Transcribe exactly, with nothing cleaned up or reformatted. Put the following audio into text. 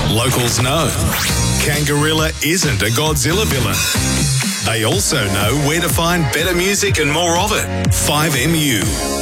Locals know Kangarilla isn't a Godzilla villain. They also know where to find better music and more of it. five M U.